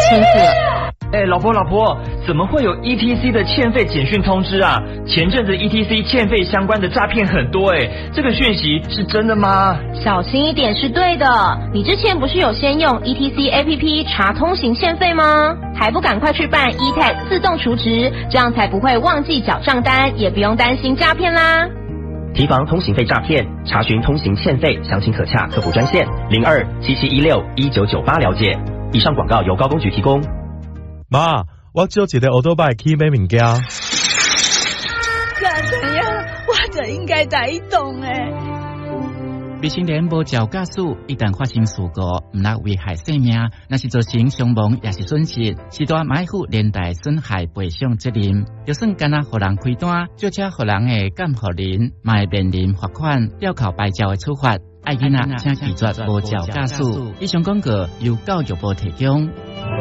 欠费了。 老婆，怎么会有 ETC 的欠费简讯通知啊？前阵子 ETC 欠费相关的诈骗很多这个讯息是真的吗？ 小心一点是对的。你之前不是有先用 ETC APP 查通行欠费吗？还不赶快去办 eTag 自动储值，这样才不会忘记缴账单，也不用担心诈骗啦。 提防通行费诈骗，查询通行欠费，详情可洽客服专线0277161998了解。以上广告由高工局提供。 妈，我借一个欧多拜去买物件。 干怎样？我就应该在动未成年无照驾驶，一旦发生事故，唔但危害生命，若是造成伤亡也是损失，是大买负连带损害赔偿责任。就算干那互人开单，就车互人的监护人，嘛会面临罚款、吊扣牌照的处罚。爱囡仔请拒绝无照驾驶。以上广告由教育部提供。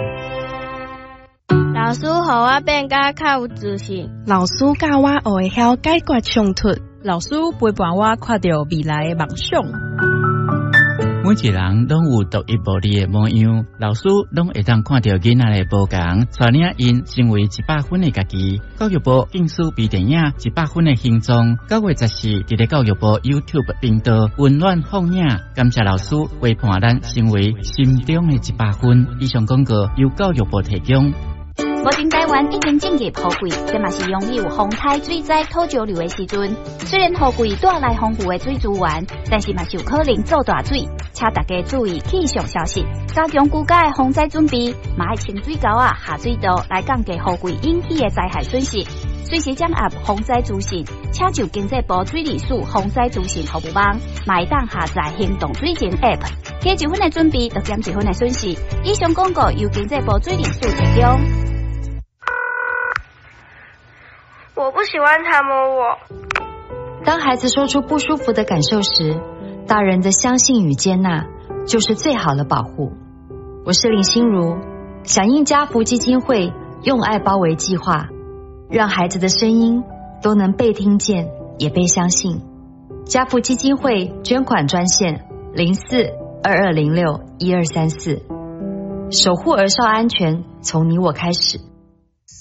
老师，互我变甲较有自信。 老师教我学会晓解决冲突。 老师陪伴我看到未来的梦想。 每一人拢有独一无二的模样，老师拢会当看到囡仔的不同，带领因成为100分的家己。教育部竞选微电影100分的形状，9月14日伫教育部 YouTube 频道温暖放映，感谢老师陪伴咱成为心中的100分。以上广告由教育部提供。 目前台湾已经进入雨季，这嘛是拥有风台水灾土石流的时阵。虽然雨季带来丰富的水资源，但是嘛是有可能造大水，请大家注意气象消息，加强居家的防灾准备，嘛爱清水沟下水道来降低雨季引起的灾害损失。随时掌握防灾资讯，请就经济部水利署防灾资讯服务网，嘛会当下载行动水情 App， 加1分的准备，就减1分的损失。以上广告由经济部水利署提供。 我不喜欢他摸我。 当孩子说出不舒服的感受时，大人的相信与接纳就是最好的保护。我是林心如，响应家福基金会用爱包围计划，让孩子的声音都能被听见，也被相信。家福基金会捐款专线04-2206-1234，守护儿少安全从你我开始。